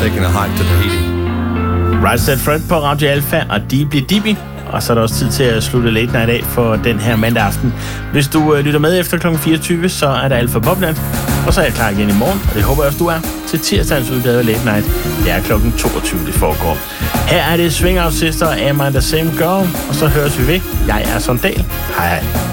taking a hike to Tahiti. Right Set Fred på Radio Alpha og Deeply Deepy. Og så er der også tid til at slutte Late Night af for den her mandag aften. Hvis du lytter med efter kl. 24, så er der Alpha Popland. Og så er jeg klar igen i morgen, og det håber jeg også, du er, til tirsdagens udgave af Late Night. Det er kl. 22, det foregår. Her er det Swing Out Sister og Am I The Same Girl, og så høres vi ved. Jeg er Sondal. Hej hej.